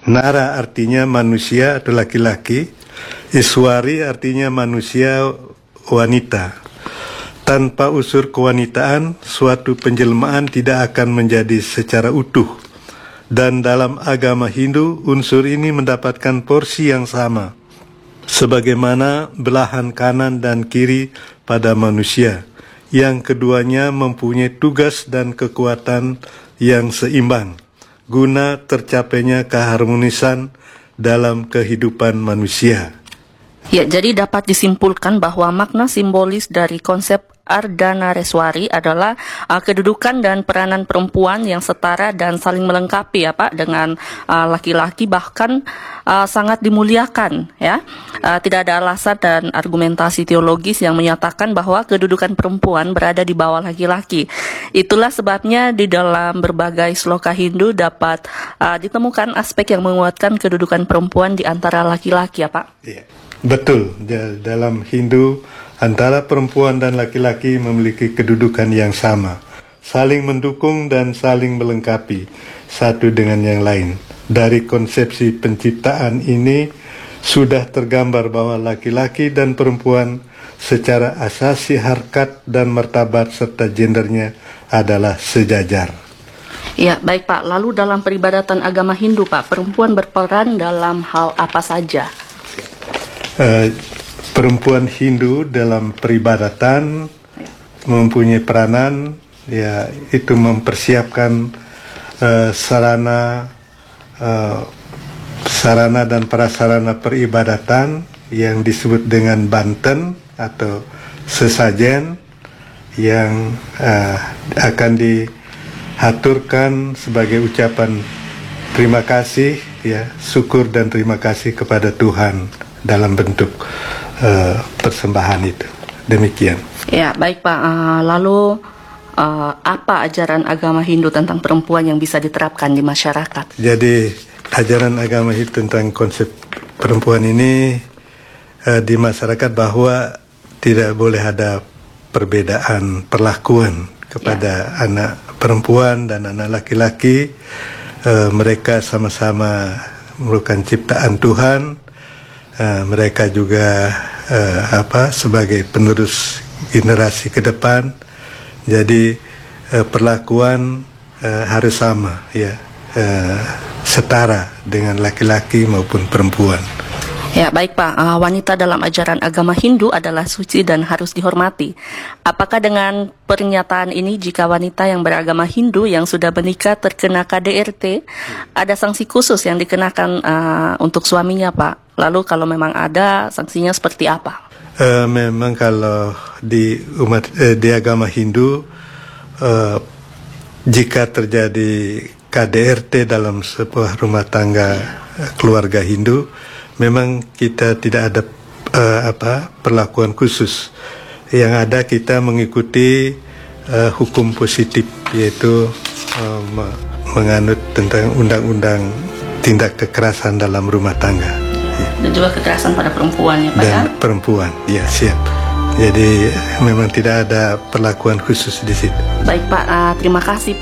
Nara artinya manusia atau laki-laki, Iswari artinya manusia wanita. Tanpa unsur kewanitaan, suatu penjelmaan tidak akan menjadi secara utuh. Dan dalam agama Hindu, unsur ini mendapatkan porsi yang sama, sebagaimana belahan kanan dan kiri pada manusia, yang keduanya mempunyai tugas dan kekuatan yang seimbang, guna tercapainya keharmonisan dalam kehidupan manusia. Ya, jadi dapat disimpulkan bahwa makna simbolis dari konsep Ardhanareswari adalah kedudukan dan peranan perempuan yang setara dan saling melengkapi ya Pak dengan laki-laki, bahkan sangat dimuliakan ya. Tidak ada alasan dan argumentasi teologis yang menyatakan bahwa kedudukan perempuan berada di bawah laki-laki. Itulah sebabnya di dalam berbagai sloka Hindu dapat ditemukan aspek yang menguatkan kedudukan perempuan di antara laki-laki ya Pak. Iya. Betul, dalam Hindu antara perempuan dan laki-laki memiliki kedudukan yang sama, saling mendukung dan saling melengkapi satu dengan yang lain. Dari konsepsi penciptaan ini sudah tergambar bahwa laki-laki dan perempuan secara asasi harkat dan martabat serta gendernya adalah sejajar. Ya, baik Pak. Lalu dalam peribadatan agama Hindu Pak, perempuan berperan dalam hal apa saja? Perempuan Hindu dalam peribadatan mempunyai peranan, ya, itu mempersiapkan sarana dan prasarana peribadatan yang disebut dengan banten atau sesajen yang akan dihaturkan sebagai ucapan terima kasih, ya, syukur dan terima kasih kepada Tuhan dalam bentuk persembahan itu. Demikian. Ya, baik Pak. Lalu apa ajaran agama Hindu tentang perempuan yang bisa diterapkan di masyarakat? Jadi ajaran agama Hindu tentang konsep perempuan ini di masyarakat bahwa tidak boleh ada perbedaan perlakuan kepada anak perempuan dan anak laki-laki. Mereka sama-sama merupakan ciptaan Tuhan. Mereka juga sebagai penerus generasi ke depan. Jadi perlakuan harus sama, ya, setara dengan laki-laki maupun perempuan. Ya, baik Pak. Wanita dalam ajaran agama Hindu adalah suci dan harus dihormati. Apakah dengan pernyataan ini jika wanita yang beragama Hindu yang sudah menikah terkena KDRT, ada sanksi khusus yang dikenakan untuk suaminya Pak? Lalu kalau memang ada, sanksinya seperti apa? Memang kalau di agama Hindu, jika terjadi KDRT dalam sebuah rumah tangga keluarga Hindu, memang kita tidak ada perlakuan khusus. Yang ada kita mengikuti hukum positif, yaitu menganut tentang undang-undang tindak kekerasan dalam rumah tangga. Dan juga kekerasan pada perempuan ya Pak ya? Dan perempuan, ya, siap. Jadi memang tidak ada perlakuan khusus di situ. Baik Pak, terima kasih.